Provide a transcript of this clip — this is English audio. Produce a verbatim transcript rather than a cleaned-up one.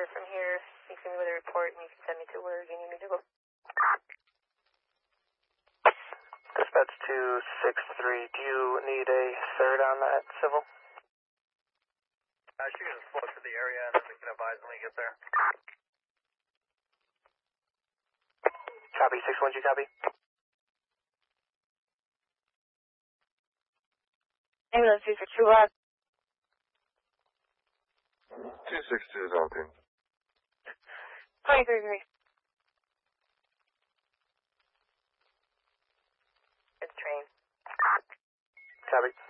operator from here. You can with a report and you can send me to where you need me to go. Dispatch two six three, do you need a third on that civil? Uh, she can just float to the area and then we can advise when we get there. Copy, six one, you copy? Ambulance two for two block. two six two is on team. twenty-three three. It's train. Copy.